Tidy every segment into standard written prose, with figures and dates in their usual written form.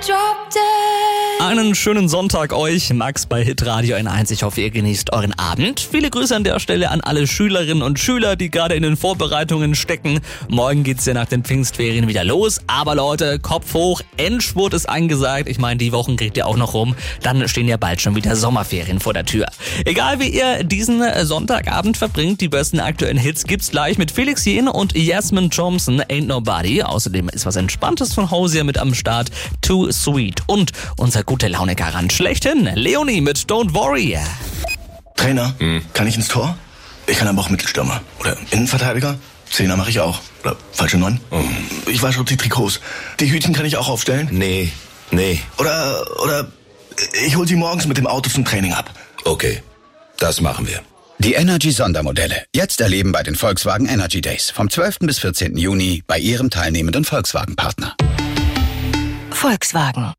Einen schönen Sonntag euch, Max bei Hitradio N1. Ich hoffe, ihr genießt euren Abend. Viele Grüße an der Stelle an alle Schülerinnen und Schüler, die gerade in den Vorbereitungen stecken. Morgen geht's ja nach den Pfingstferien wieder los. Aber Leute, Kopf hoch, Endspurt ist angesagt. Ich meine, die Wochen kriegt ihr auch noch rum. Dann stehen ja bald schon wieder Sommerferien vor der Tür. Egal wie ihr diesen Sonntagabend verbringt, die besten aktuellen Hits gibt's gleich mit Felix Jähn und Jasmine Thompson, Ain't Nobody. Außerdem ist was Entspanntes von Hosier mit am Start, Too Sweet. Und unser gute Laune-Garant schlechthin, Leonie mit Don't Worry. Trainer, kann ich ins Tor? Ich kann aber auch Mittelstürmer. Oder Innenverteidiger? Zehner mache ich auch. Oder falsche 9? Ich wasche die Trikots. Die Hütchen kann ich auch aufstellen? Nee. Oder ich hol sie morgens mit dem Auto zum Training ab. Okay, das machen wir. Die Energy-Sondermodelle. Jetzt erleben bei den Volkswagen Energy Days. Vom 12. bis 14. Juni bei Ihrem teilnehmenden Volkswagen-Partner. Volkswagen.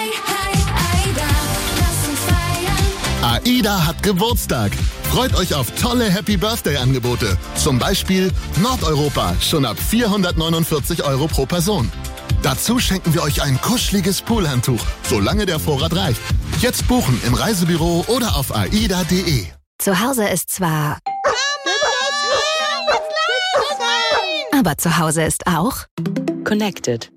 AIDA hat Geburtstag. Freut euch auf tolle Happy-Birthday-Angebote. Zum Beispiel Nordeuropa, schon ab 449 € pro Person. Dazu schenken wir euch ein kuscheliges Poolhandtuch, solange der Vorrat reicht. Jetzt buchen im Reisebüro oder auf aida.de. Zu Hause ist zwar... Aber zu Hause ist auch... Connected.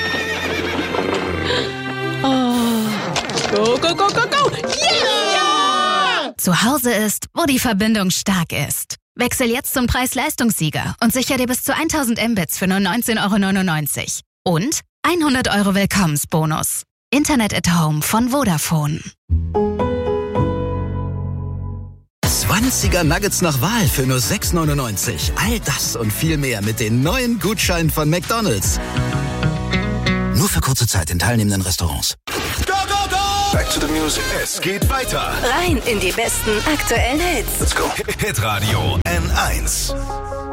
Go, go, go, go, go! Yeah! Zu Hause ist, wo die Verbindung stark ist. Wechsel jetzt zum Preis-Leistungssieger und sicher dir bis zu 1000 Mbits für nur 19,99 € und 100 € Willkommensbonus. Internet at Home von Vodafone. 20er Nuggets nach Wahl für nur 6,99 €. All das und viel mehr mit den neuen Gutscheinen von McDonald's. Nur für kurze Zeit in teilnehmenden Restaurants. Go, go, go! Back to the music. Es geht weiter. Rein in die besten aktuellen Hits. Let's go. Hitradio N1.